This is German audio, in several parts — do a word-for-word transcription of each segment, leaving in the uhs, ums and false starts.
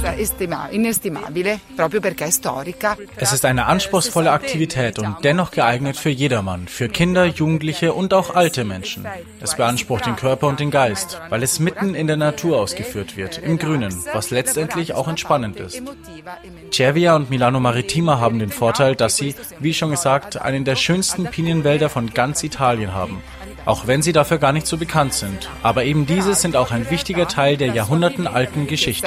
Es ist eine anspruchsvolle Aktivität und dennoch geeignet für jedermann, für Kinder, Jugendliche und auch alte Menschen. Es beansprucht den Körper und den Geist, weil es mitten in der Natur ausgeführt wird, im Grünen, was letztendlich auch entspannend ist. Cervia und Milano Maritima haben den Vorteil, dass sie, wie schon gesagt, einen der schönsten Pinienwälder von ganz Italien haben. Auch wenn sie dafür gar nicht so bekannt sind. Aber eben diese sind auch ein wichtiger Teil der jahrhundertenalten Geschichte.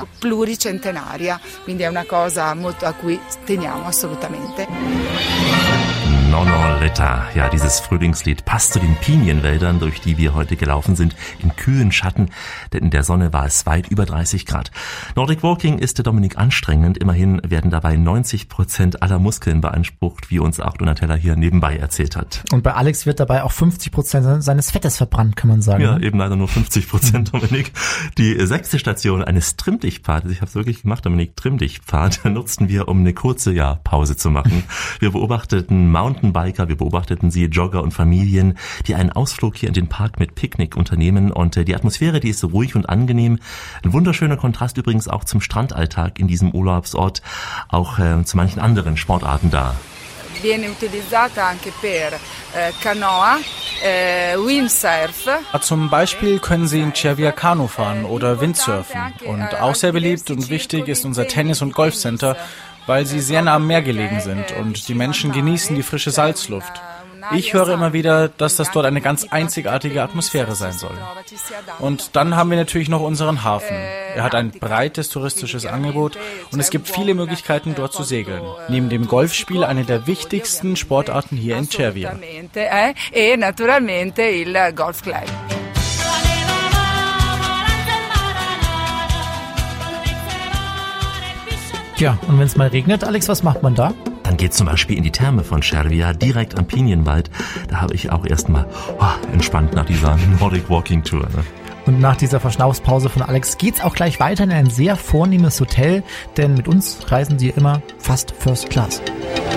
Nonno l'età, ja, dieses Frühlingslied passt zu den Pinienwäldern, durch die wir heute gelaufen sind, in kühlen Schatten, denn in der Sonne war es weit über dreißig Grad. Nordic Walking ist der Dominik anstrengend, immerhin werden dabei neunzig Prozent aller Muskeln beansprucht, wie uns auch Donatella hier nebenbei erzählt hat. Und bei Alex wird dabei auch fünfzig Prozent seines Fettes verbrannt, kann man sagen. Ja, eben leider nur fünfzig Prozent, Dominik. Die sechste Station eines Trimm-Dich-Pfades, ich habe es wirklich gemacht, Dominik, Trimm-Dich-Pfad, nutzten wir, um eine kurze ja, Pause zu machen. Wir beobachteten Mountainbiker, wir beobachteten sie, Jogger und Familien, die einen Ausflug hier in den Park mit Picknick unternehmen und äh, die Atmosphäre, die ist so ruhig und angenehm. Ein wunderschöner Kontrast übrigens auch zum Strandalltag in diesem Urlaubsort, auch äh, zu manchen anderen Sportarten da. Viene utilizzata anche per eh, canoa, eh, windsurf. Zum Beispiel können Sie in Cervia Kanu fahren oder Windsurfen. Und auch sehr beliebt und wichtig ist unser Tennis- und Golfcenter, weil sie sehr nah am Meer gelegen sind und die Menschen genießen die frische Salzluft. Ich höre immer wieder, dass das dort eine ganz einzigartige Atmosphäre sein soll. Und dann haben wir natürlich noch unseren Hafen. Er hat ein breites touristisches Angebot und es gibt viele Möglichkeiten, dort zu segeln. Neben dem Golfspiel eine der wichtigsten Sportarten hier in Cervia. E naturalmente il golf club. Ja, und wenn es mal regnet, Alex, was macht man da? Dann geht's zum Beispiel in die Therme von Cervia, direkt am Pinienwald. Da habe ich auch erstmal oh, entspannt nach dieser Nordic Walking Tour. Ne? Und nach dieser Verschnaufspause von Alex geht's auch gleich weiter in ein sehr vornehmes Hotel, denn mit uns reisen Sie immer fast First Class.